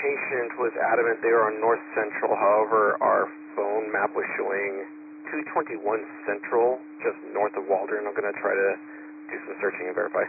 patient was adamant they were on North Central. However, our phone map was showing 221 Central, just north of Waldron. I'm going to try to do some searching and verify.